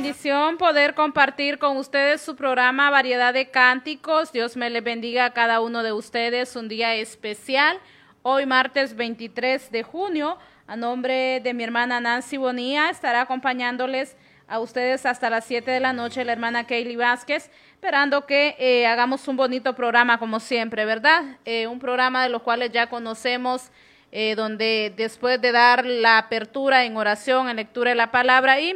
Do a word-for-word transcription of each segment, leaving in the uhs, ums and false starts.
bendición poder compartir con ustedes su programa Variedad de Cánticos. Dios me les bendiga a cada uno de ustedes. Un día especial, hoy martes veintitrés de junio. A nombre de mi hermana Nancy Bonilla, estará acompañándoles a ustedes hasta las siete de la noche la hermana Kaylee Vázquez, esperando que eh, hagamos un bonito programa como siempre, ¿verdad? Eh, un programa de los cuales ya conocemos, eh, donde después de dar la apertura en oración, en lectura de la palabra y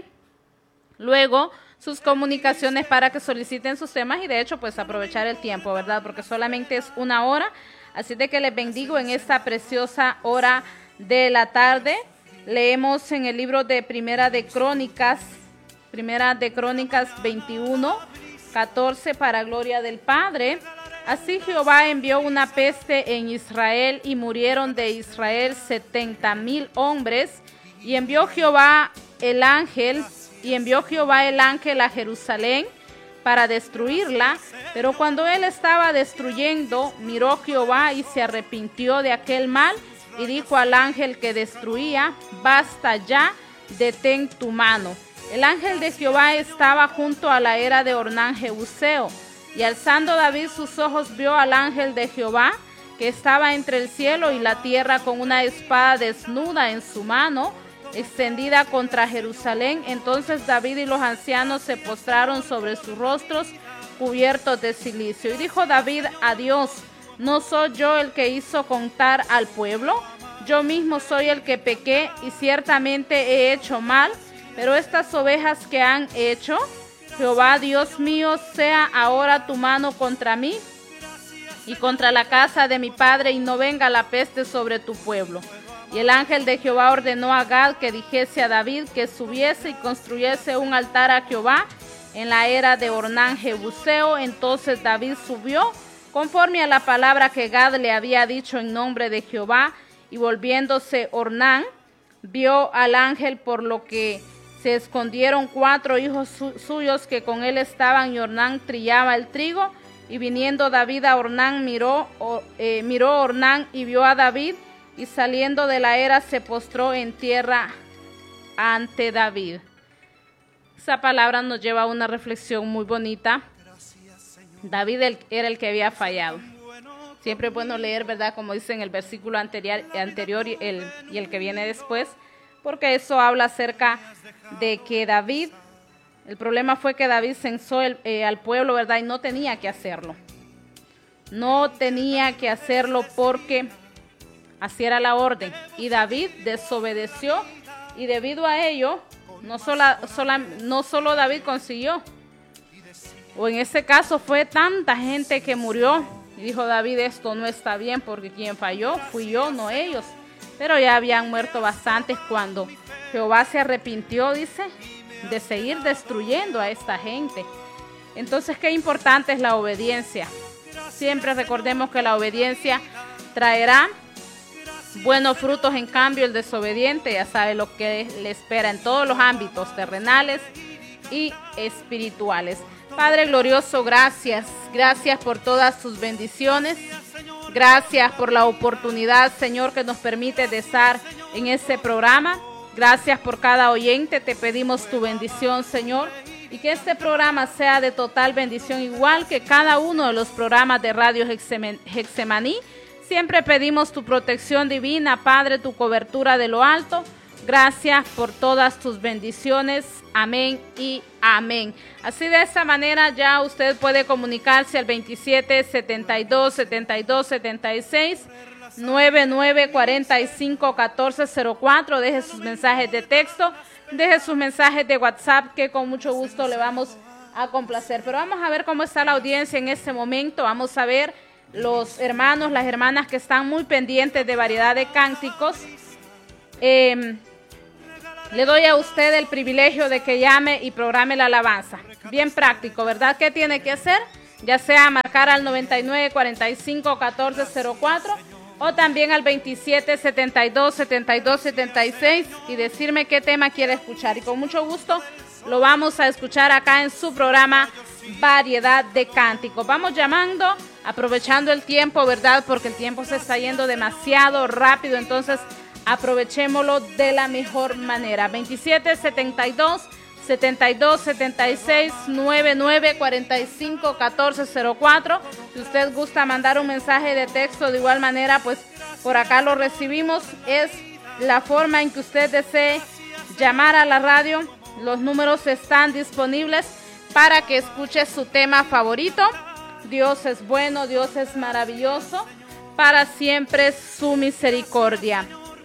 luego sus comunicaciones para que soliciten sus temas y de hecho pues aprovechar el tiempo, ¿verdad? Porque solamente es una hora, así de que les bendigo en esta preciosa hora de la tarde. Leemos en el libro de Primera de Crónicas, Primera de Crónicas veintiuno, catorce, para gloria del Padre. Así Jehová envió una peste en Israel y murieron de Israel setenta mil hombres, y envió Jehová el ángel Y envió Jehová el ángel a Jerusalén para destruirla, pero cuando él estaba destruyendo, miró Jehová y se arrepintió de aquel mal, y dijo al ángel que destruía: basta ya, detén tu mano. El ángel de Jehová estaba junto a la era de Ornán Jebuseo, y alzando David sus ojos vio al ángel de Jehová, que estaba entre el cielo y la tierra, con una espada desnuda en su mano, extendida contra Jerusalén. Entonces David y los ancianos se postraron sobre sus rostros cubiertos de cilicio. Y dijo David a Dios: ¿no soy yo el que hizo contar al pueblo? Yo mismo soy el que pequé y ciertamente he hecho mal, pero estas ovejas que han hecho, Jehová Dios mío, sea ahora tu mano contra mí y contra la casa de mi padre, y no venga la peste sobre tu pueblo. Y el ángel de Jehová ordenó a Gad que dijese a David que subiese y construyese un altar a Jehová en la era de Ornán Jebuseo. Entonces David subió conforme a la palabra que Gad le había dicho en nombre de Jehová, y volviéndose Ornán, vio al ángel, por lo que se escondieron cuatro hijos su- suyos que con él estaban, y Ornán trillaba el trigo. Y viniendo David a Ornán, miró, o, eh, miró Ornán y vio a David, y saliendo de la era se postró en tierra ante David. Esa palabra nos lleva a una reflexión muy bonita. David el, era el que había fallado. Siempre es bueno leer, ¿verdad? Como dice en el versículo anterior, anterior y, el, y el que viene después, porque eso habla acerca de que David, el problema fue que David censó el, eh, al pueblo, ¿verdad? Y no tenía que hacerlo. No tenía que hacerlo porque así era la orden, y David desobedeció, y debido a ello, no, sola, sola, no solo David consiguió, o en ese caso fue tanta gente que murió, y dijo David: esto no está bien, porque quien falló fui yo, no ellos. Pero ya habían muerto bastantes cuando Jehová se arrepintió, dice, de seguir destruyendo a esta gente. Entonces, qué importante es la obediencia. Siempre recordemos que la obediencia traerá buenos frutos. En cambio, el desobediente ya sabe lo que le espera en todos los ámbitos terrenales y espirituales. Padre glorioso, gracias. Gracias por todas tus bendiciones. Gracias por la oportunidad, Señor, que nos permite de estar en este programa. Gracias por cada oyente. Te pedimos tu bendición, Señor, y que este programa sea de total bendición, igual que cada uno de los programas de Radio Getsemaní. Siempre pedimos tu protección divina, Padre, tu cobertura de lo alto. Gracias por todas tus bendiciones. Amén y amén. Así, de esta manera, ya usted puede comunicarse al veintisiete, setenta y dos, setenta y dos, setenta y seis, noventa y nueve, cuarenta y cinco, catorce cero cuatro. Deje sus mensajes de texto, deje sus mensajes de WhatsApp, que con mucho gusto le vamos a complacer. Pero vamos a ver cómo está la audiencia en este momento. Vamos a ver los hermanos, las hermanas que están muy pendientes de Variedad de Cánticos. Eh, le doy a usted el privilegio de que llame y programe la alabanza. Bien práctico, ¿verdad? ¿Qué tiene que hacer? Ya sea marcar al noventa y nueve, cuarenta y cinco, catorce cero cuatro, o también al veintisiete, setenta y dos, setenta y dos, setenta y seis, y decirme qué tema quiere escuchar. Y con mucho gusto lo vamos a escuchar acá en su programa Variedad de Cánticos. Vamos llamando, aprovechando el tiempo, ¿verdad? Porque el tiempo se está yendo demasiado rápido, entonces aprovechémoslo de la mejor manera. veintisiete, setenta y dos, setenta y dos, setenta y seis, noventa y nueve, cuarenta y cinco, catorce cero cuatro. Si usted gusta mandar un mensaje de texto, de igual manera, pues por acá lo recibimos. Es la forma en que usted desee llamar a la radio. Los números están disponibles para que escuche su tema favorito. Dios es bueno, Dios es maravilloso, para siempre su misericordia.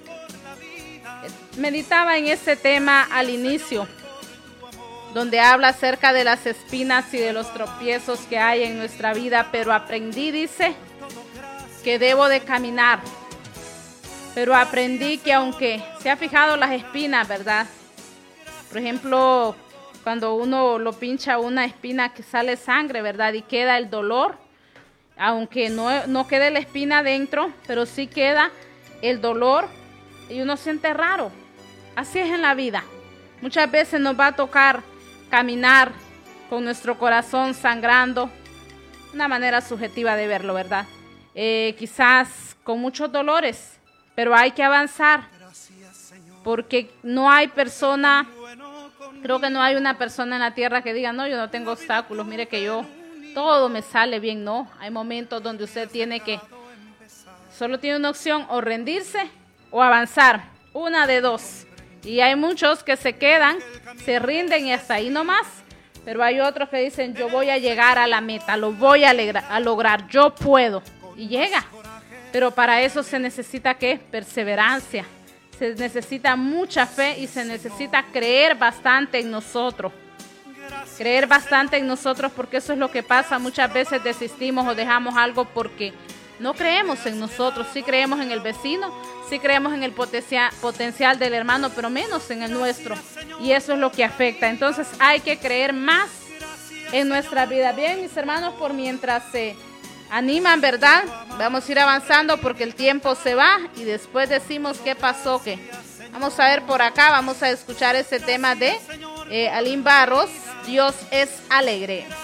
Meditaba en este tema al inicio, donde habla acerca de las espinas y de los tropiezos que hay en nuestra vida, pero aprendí, dice, que debo de caminar. Pero aprendí que aunque se ha fijado las espinas, ¿verdad? Por ejemplo, cuando uno lo pincha una espina que sale sangre, ¿verdad? Y queda el dolor, aunque no, no quede la espina dentro, pero sí queda el dolor y uno siente raro. Así es en la vida. Muchas veces nos va a tocar caminar con nuestro corazón sangrando, una manera subjetiva de verlo, ¿verdad? Eh, quizás con muchos dolores, pero hay que avanzar, porque no hay persona, creo que no hay una persona en la tierra que diga, no, yo no tengo obstáculos, mire que yo, todo me sale bien. No, hay momentos donde usted tiene que, solo tiene una opción, o rendirse o avanzar, una de dos. Y hay muchos que se quedan, se rinden y hasta ahí nomás. Pero hay otros que dicen, yo voy a llegar a la meta, lo voy a, a lograr, yo puedo. Y llega. Pero para eso se necesita, ¿qué? Perseverancia. Se necesita mucha fe y se necesita creer bastante en nosotros. Creer bastante en nosotros, porque eso es lo que pasa. Muchas veces desistimos o dejamos algo porque no creemos en nosotros. Sí creemos en el vecino, sí creemos en el potencial, potencial del hermano, pero menos en el nuestro. Y eso es lo que afecta. Entonces hay que creer más en nuestra vida. Bien, mis hermanos, por mientras se animan, ¿verdad? Vamos a ir avanzando porque el tiempo se va y después decimos qué pasó, qué. Vamos a ver por acá, vamos a escuchar ese tema de eh, Aline Barros, Dios es alegre.